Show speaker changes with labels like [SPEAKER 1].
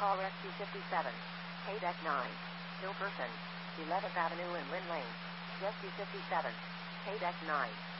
[SPEAKER 1] call SU57. KDEC 9. Still person. 11th Avenue and Lynn Lane. SU57. KDEC 9.